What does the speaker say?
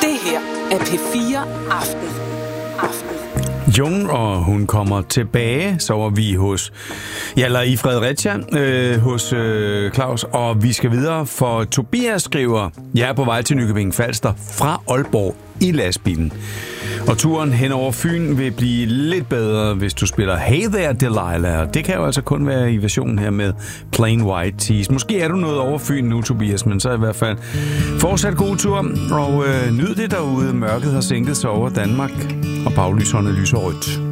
Det her er P4 Aften. Jung, og hun kommer tilbage, så var vi i Fredericia, hos Claus, og vi skal videre, for Tobias skriver, jeg er på vej til Nykøbing Falster fra Aalborg i lastbilen. Og turen hen over Fyn vil blive lidt bedre, hvis du spiller Hey There Delilah, og det kan jo altså kun være i versionen her med Plain White Tees. Måske er du noget over Fyn nu, Tobias, men så i hvert fald fortsat god tur, og nyd det derude. Mørket har sænket sig over Danmark, og baglyserne lyser rødt.